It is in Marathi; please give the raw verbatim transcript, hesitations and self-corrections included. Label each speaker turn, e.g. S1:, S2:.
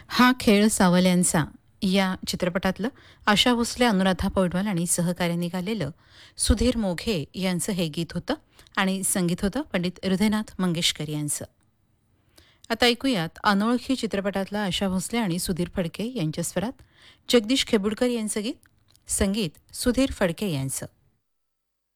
S1: हा खेळ सावल्यांचा या चित्रपटातलं आशा भोसले, अनुराधा पौडवाल आणि सहकार्याने गायलेलं सुधीर मोघे यांचं हे गीत होतं आणि संगीत होतं पंडित हृदयनाथ मंगेशकर यांचं. आता ऐकूयात अनोळखी चित्रपटातला आशा भोसले आणि सुधीर फडके यांच्या स्वरात जगदीश खेबुडकर यांचं गीत, संगीत सुधीर फडके यांचं.